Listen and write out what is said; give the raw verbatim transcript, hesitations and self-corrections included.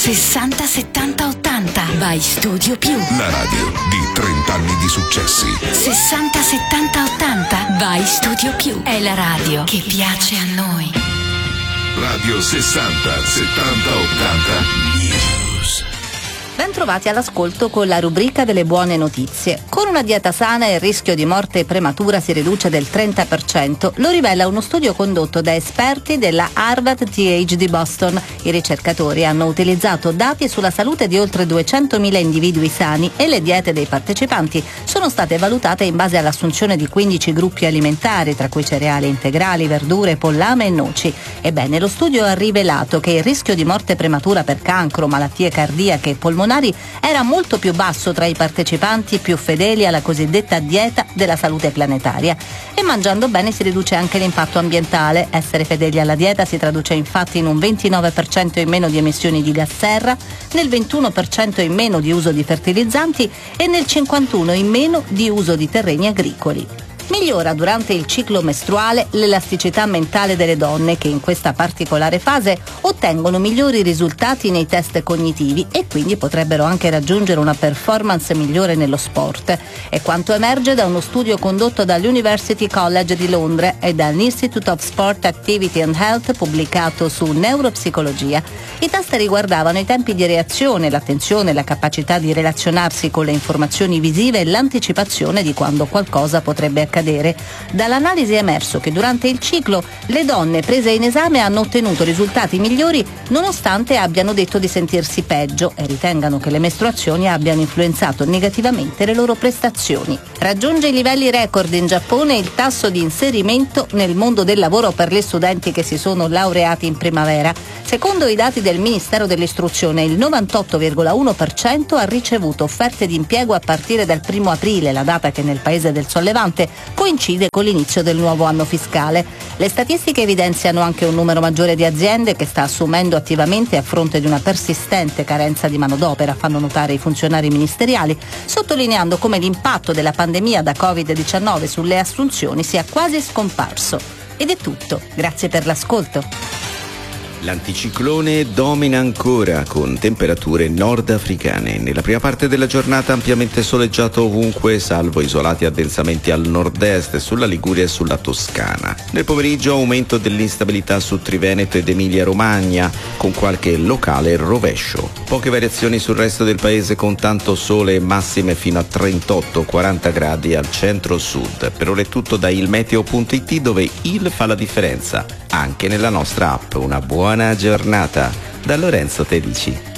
sessanta settanta ottanta by Studio Più. La radio di trenta anni di successi. sessanta settanta ottanta by Studio Più. È la radio che piace a noi. Radio sessanta settanta ottanta News. Ben trovati all'ascolto con la rubrica delle buone notizie. Con una dieta sana il rischio di morte prematura si riduce del trenta per cento, lo rivela uno studio condotto da esperti della Harvard T H di Boston. I ricercatori hanno utilizzato dati sulla salute di oltre duecentomila individui sani e le diete dei partecipanti sono state valutate in base all'assunzione di quindici gruppi alimentari, tra cui cereali integrali, verdure, pollame e noci. Ebbene, lo studio ha rivelato che il rischio di morte prematura per cancro, malattie cardiache e polmonari era molto più basso tra i partecipanti più fedeli alla cosiddetta dieta della salute planetaria. E mangiando bene si riduce anche l'impatto ambientale. Essere fedeli alla dieta si traduce infatti in un ventinove per cento in meno di emissioni di gas serra, nel ventuno per cento in meno di uso di fertilizzanti e nel cinquantuno per cento in meno di uso di terreni agricoli. Migliora durante il ciclo mestruale l'elasticità mentale delle donne che in questa particolare fase ottengono migliori risultati nei test cognitivi e quindi potrebbero anche raggiungere una performance migliore nello sport. È quanto emerge da uno studio condotto dall'University College di Londra e dall'Institute of Sport Activity and Health pubblicato su Neuropsicologia. I test riguardavano i tempi di reazione, l'attenzione, la capacità di relazionarsi con le informazioni visive e l'anticipazione di quando qualcosa potrebbe accadere. Dall'analisi è emerso che durante il ciclo le donne prese in esame hanno ottenuto risultati migliori nonostante abbiano detto di sentirsi peggio e ritengano che le mestruazioni abbiano influenzato negativamente le loro prestazioni. Raggiunge i livelli record in Giappone il tasso di inserimento nel mondo del lavoro per gli studenti che si sono laureati in primavera. Secondo i dati del Ministero dell'Istruzione, il novantotto virgola uno per cento ha ricevuto offerte di impiego a partire dal primo aprile, la data che nel paese del Sollevante coincide con l'inizio del nuovo anno fiscale. Le statistiche evidenziano anche un numero maggiore di aziende che sta assumendo attivamente a fronte di una persistente carenza di manodopera, fanno notare i funzionari ministeriali, sottolineando come l'impatto della pandemia da covid diciannove sulle assunzioni sia quasi scomparso. Ed è tutto, grazie per l'ascolto. L'anticiclone domina ancora con temperature nordafricane. Nella prima parte della giornata ampiamente soleggiato ovunque, salvo isolati addensamenti al nord-est, sulla Liguria e sulla Toscana. Nel pomeriggio aumento dell'instabilità su Triveneto ed Emilia-Romagna, con qualche locale rovescio. Poche variazioni sul resto del paese con tanto sole e massime fino a trentotto quaranta gradi al centro-sud. Per ora è tutto da ilmeteo punto it, dove il fa la differenza anche nella nostra app. Una buona giornata da Lorenzo Tedici.